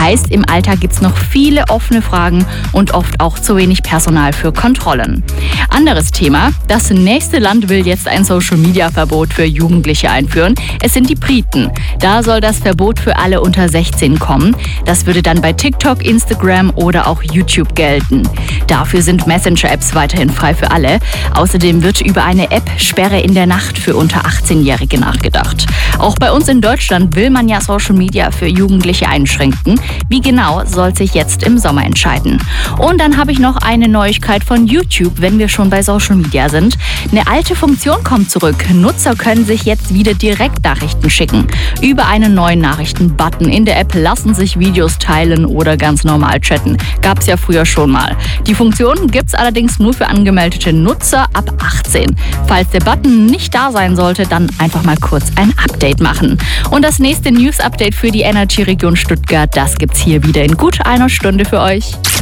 Heißt, im Alltag gibt es noch viele offene Fragen und oft auch zu wenig Personal für Kontrollen. Anderes Thema, das nächste Land will jetzt ein Social-Media-Verbot für Jugendliche einführen. Es sind die Briten. Da soll das Verbot für alle unter 16 kommen. Das würde dann bei TikTok, Instagram oder auch YouTube gelten. Dafür sind Messenger-Apps weiterhin frei für alle. Außerdem wird über eine App-Sperre in der Nacht für unter 18-Jährige nachgedacht. Auch bei uns in Deutschland will man ja Social Media für Jugendliche einschränken. Wie genau, soll sich jetzt im Sommer entscheiden. Und dann habe ich noch eine Neuigkeit von YouTube, wenn wir schon bei Social Media sind. Eine alte Funktion kommt zurück. Nutzer können sich jetzt wieder Direktnachrichten schicken. Über einen neuen Nachrichten-Button in der App lassen sich Videos teilen oder ganz normal chatten. Gab's ja früher schon mal. Die Funktion gibt's allerdings nur für angemeldete Nutzer ab 18. Falls der Button nicht da sein sollte, dann einfach mal kurz ein Update machen. Und das nächste News-Update für die Energy-Region Stuttgart, das gibt's hier wieder in gut einer Stunde für euch.